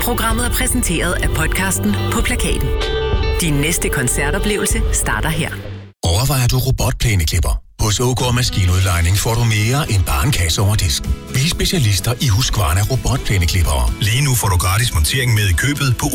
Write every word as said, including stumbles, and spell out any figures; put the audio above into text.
Programmet er præsenteret af podcasten På Plakaten. Din næste koncertoplevelse starter her. Overvejer du robotplæneklipper? Hos O K Maskinudlejning får du mere end bare en kasse over disk. Vi er specialister i Husqvarna robotplæneklippere. Lige nu får du gratis montering med i købet på